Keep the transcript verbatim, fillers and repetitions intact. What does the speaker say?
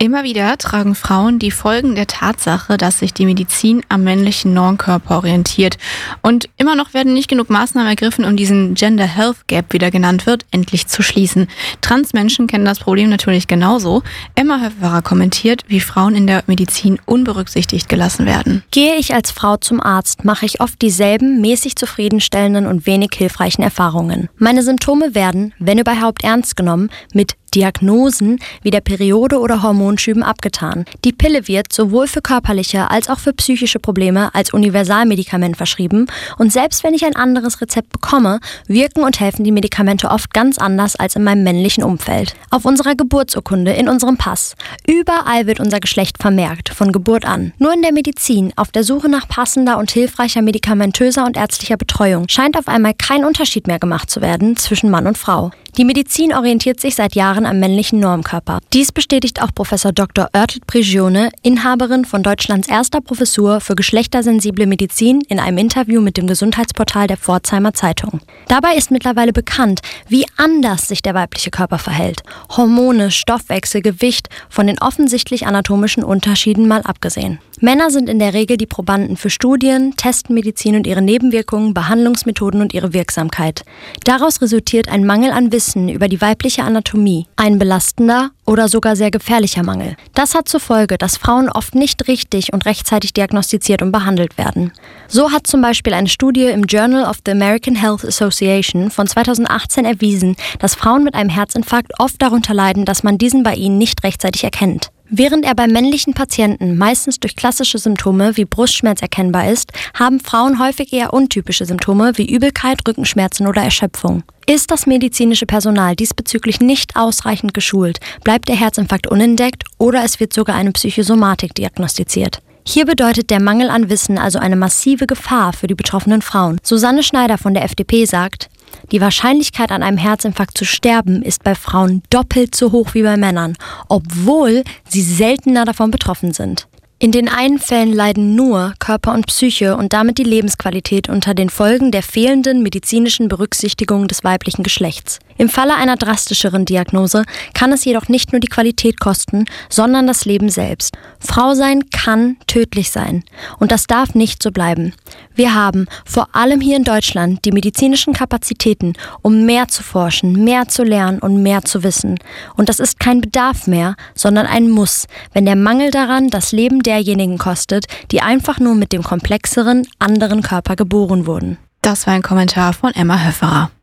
Immer wieder tragen Frauen die Folgen der Tatsache, dass sich die Medizin am männlichen Normkörper orientiert. Und immer noch werden nicht genug Maßnahmen ergriffen, um diesen Gender Health Gap, wie der genannt wird, endlich zu schließen. Transmenschen kennen das Problem natürlich genauso. Emma Höfverer kommentiert, wie Frauen in der Medizin unberücksichtigt gelassen werden. Gehe ich als Frau zum Arzt, mache ich oft dieselben mäßig zufriedenstellenden und wenig hilfreichen Erfahrungen. Meine Symptome werden, wenn überhaupt ernst genommen, mit Diagnosen wie der Periode oder Hormonschüben abgetan. Die Pille wird sowohl für körperliche als auch für psychische Probleme als Universalmedikament verschrieben und selbst wenn ich ein anderes Rezept bekomme, wirken und helfen die Medikamente oft ganz anders als in meinem männlichen Umfeld. Auf unserer Geburtsurkunde, in unserem Pass, überall wird unser Geschlecht vermerkt, von Geburt an. Nur in der Medizin, auf der Suche nach passender und hilfreicher medikamentöser und ärztlicher Betreuung, scheint auf einmal kein Unterschied mehr gemacht zu werden zwischen Mann und Frau. Die Medizin orientiert sich seit Jahren am männlichen Normkörper. Dies bestätigt auch Professor Doktor Örtelt Prigione, Inhaberin von Deutschlands erster Professur für geschlechtersensible Medizin, in einem Interview mit dem Gesundheitsportal der Pforzheimer Zeitung. Dabei ist mittlerweile bekannt, wie anders sich der weibliche Körper verhält. Hormone, Stoffwechsel, Gewicht, von den offensichtlich anatomischen Unterschieden mal abgesehen. Männer sind in der Regel die Probanden für Studien, testen Medizin und ihre Nebenwirkungen, Behandlungsmethoden und ihre Wirksamkeit. Daraus resultiert ein Mangel an Wissen über die weibliche Anatomie, ein belastender oder sogar sehr gefährlicher Mangel. Das hat zur Folge, dass Frauen oft nicht richtig und rechtzeitig diagnostiziert und behandelt werden. So hat zum Beispiel eine Studie im Journal of the American Health Association von zweitausendachtzehn erwiesen, dass Frauen mit einem Herzinfarkt oft darunter leiden, dass man diesen bei ihnen nicht rechtzeitig erkennt. Während er bei männlichen Patienten meistens durch klassische Symptome wie Brustschmerz erkennbar ist, haben Frauen häufig eher untypische Symptome wie Übelkeit, Rückenschmerzen oder Erschöpfung. Ist das medizinische Personal diesbezüglich nicht ausreichend geschult, bleibt der Herzinfarkt unentdeckt oder es wird sogar eine Psychosomatik diagnostiziert. Hier bedeutet der Mangel an Wissen also eine massive Gefahr für die betroffenen Frauen. Susanne Schneider von der F D P sagt: Die Wahrscheinlichkeit, an einem Herzinfarkt zu sterben, ist bei Frauen doppelt so hoch wie bei Männern, obwohl sie seltener davon betroffen sind. In den einen Fällen leiden nur Körper und Psyche und damit die Lebensqualität unter den Folgen der fehlenden medizinischen Berücksichtigung des weiblichen Geschlechts. Im Falle einer drastischeren Diagnose kann es jedoch nicht nur die Qualität kosten, sondern das Leben selbst. Frau sein kann tödlich sein und das darf nicht so bleiben. Wir haben, vor allem hier in Deutschland, die medizinischen Kapazitäten, um mehr zu forschen, mehr zu lernen und mehr zu wissen. Und das ist kein Bedarf mehr, sondern ein Muss, wenn der Mangel daran das Leben derjenigen kostet, die einfach nur mit dem komplexeren, anderen Körper geboren wurden. Das war ein Kommentar von Emma Höfverer.